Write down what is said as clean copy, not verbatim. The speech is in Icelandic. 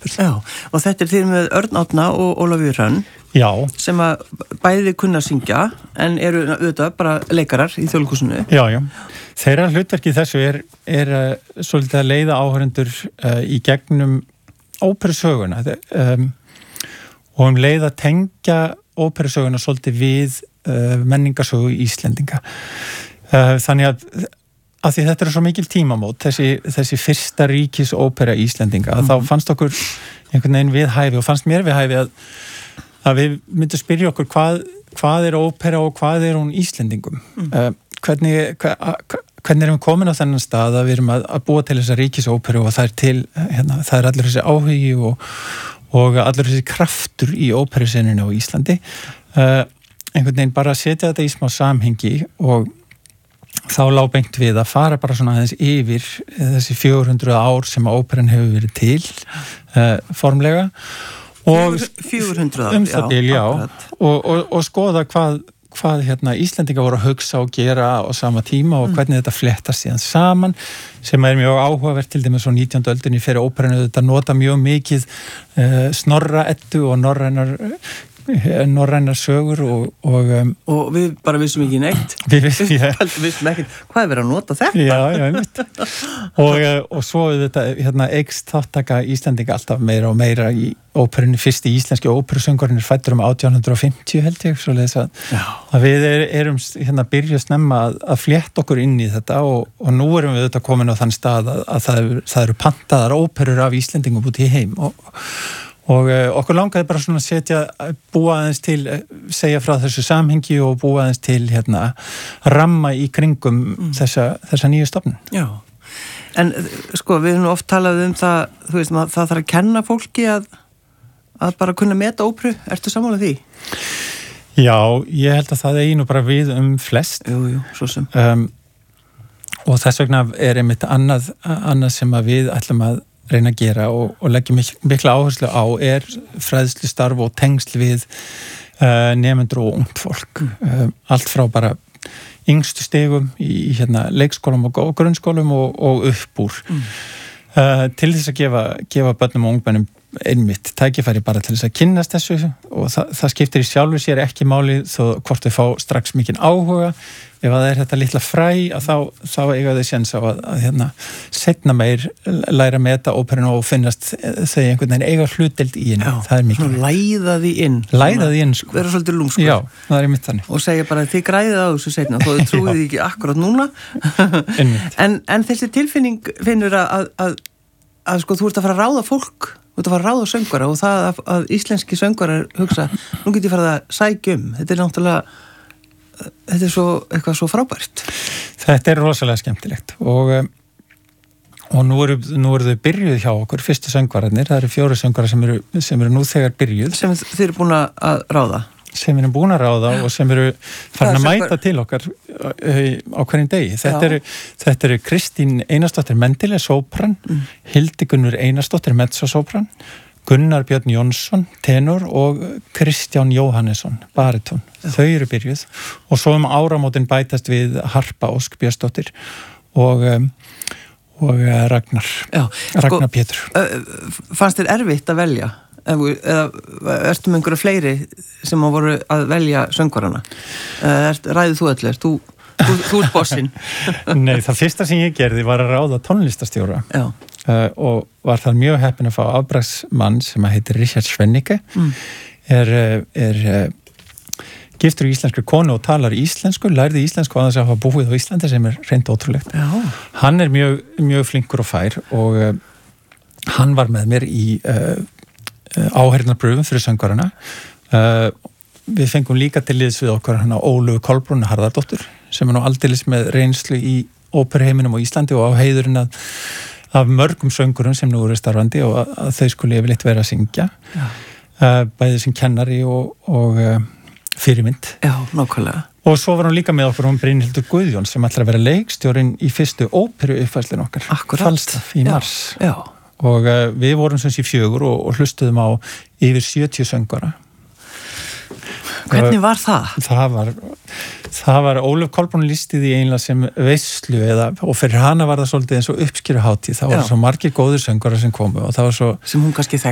atburð. Já, og þetta þið með Örn Árna og Ólafur Hrönn. Já. Sem að bæði kunna syngja, en eru auðvitað bara leikarar í Þjóðleikhúsinu. Já. Þeirra hlutverki þessu er svolítið að leiða áhörendur í gegnum óperusöguna og leið að tengja óperusöguna svolítið við menningarsögu Íslendinga. Þannig að því þetta er svo mikil tímamót, þessi fyrsta ríkisópera Íslendinga, þá fannst okkur einhvern veginn við hæfi og fannst mér við hæfi að við myndum spyrja okkur hvað er ópera og hvað er hún Íslendingum. Hvernig erum við komin á þennan stað að við erum að búa til þessa ríkisóperu og það er til, það er allur þessi áhugi og allur þessi kraftur í óperuseninu á Íslandi. Einhvern veginn bara að setja þetta í smá samhengi og þá lá beint við að fara bara svona aðeins yfir þessi 400 ár sem óperan hefur verið til formlega. Og 400 ár, það til, já. Og skoða hvað Íslendingar voru að hugsa og gera á sama tíma og hvernig þetta fléttast síðan saman, sem er mjög áhugavert til dæmis á 19. öldinni fyrir óperanu þetta nota mjög mikið Snorra Eddu og norrænar sögur og við bara vissum ekki neitt. Við vissum ekki hvað er verið að nota þetta. Já, einmitt. Og svo þetta eykst þáttaka Íslendinga alltaf meira og meira í óperunni. Fyrsti íslenski óperusöngurinn er fæddur 1850 held ég, svoleiðis að við erum byrja snemma að flétta okkur inn í þetta og nú erum við þetta komin á þann stað að það eru pantaðar óperur af Íslendingum út í heim og okkur langaði bara svona að búa aðeins til, segja frá þessu samhengi og búa aðeins til ramma í kringum þessa nýju stofnun. Já, en sko við höfum oft talað það, þú veist, það þarf að kenna fólki að bara kunna meta óperu, ertu sammála því? Já, ég held að það eigi nú bara við flest. Jú, svo sem. Og þess vegna er einmitt annað sem að við ætlum að reyna að gera og leggjum mikla áherslu á er fræðslustarf og tengsl við nemendur og ungt fólk. Allt frá bara yngstu stigum í leikskólum og grunnskólum og upp úr. Til þess að gefa börnum og ungmennum einmitt tækifæri bara til þess að kynnast þessu og það skiptir í sjálfu sér ekki máli þó hvort þau fá strax mikinn áhuga. Ef það er þetta litla fræ að þá eiga þau séns á að seinna meir læra með þetta óperuna og finnast þau einhvern veginn eiga hlutdeild í henni. Það er mikilvægt. Læða því inn. Læða því inn, sko. Vera svolítið lúmskur. Já, það er einmitt þannig. Og segja bara þið græðið á þessu seinna þó þið trúið því ekki akkurat núna. en þessi tilfinning finnur að sko þú ert að fara að ráða fólk, þú ert að fara að ráða söngvara og það að íslenski söngvarar hugsa, nú get ég farið að sækja þetta er náttúrulega þetta er svo, eitthvað svo frábært. Þetta er rosalega skemmtilegt og nú eru þau byrjuð hjá okkur, fyrstu söngvararnir, það eru 4 söngvarar sem eru nú þegar byrjuð. Sem þið eru búin að ráða? Sem eru búin að ráða og sem eru farin að mæta til okkar á hverjum degi. Þetta eru Kristín Einarsdóttir Mendile, sópran, Hildigunnur Einarsdóttir, mezzosópran, Gunnar Björn Jónsson, tenor og Kristján Jóhannesson, baritón. Þau eru byrjuð og svo áramótin bætast við Harpa Ósk Björnsdóttir og Ragnar Pétur. Fannst þér erfitt að velja? Eða ertu með einhverja fleiri sem voru að velja söngvarana? Ræðið þú öllu? Þú ert bossinn? Nei, það fyrsta sem ég gerði var að ráða tónlistastjóra. Já. Og var það mjög heppinn að fá afbragðsmann sem heitir Richard Schwennicke er giftur í íslenskri konu og talar íslensku, lærði íslensku að þess að hafa búið á Íslandi sem er hreint ótrúlegt. Já. Hann er mjög flinkur og fær og hann var með mér í áheyrnarpröfum fyrir söngvarana. Við fengum líka til liðs við okkur Ólöfu Kolbrúnu Harðardóttur sem er nú aldeilis með reynslu í óperuheiminum á Íslandi og á heiðurinn af mörgum söngurum sem nú eru starfandi og að þau skuli yfirleitt vera að syngja. Bæði sem kennari og fyrirmynd. Já, nákvæmlega. Og svo var hún líka með okkur Brynhildur Guðjón sem ætlar að vera leikstjórinn í fyrstu óperu uppfærslun okkar. Akkurat. Falstaff í mars. Já. Og við vorum sem sé 4 og hlustuðum á yfir 70 söngvara. Hvernig var það? Það var Ólöf Kolbrún listið í einlega sem veislu og fyrir hana var það svolítið eins og uppskýruhátíð. Það var svo margir góðir söngvarar sem komu og það var svo... Sem hún kannski þekkti.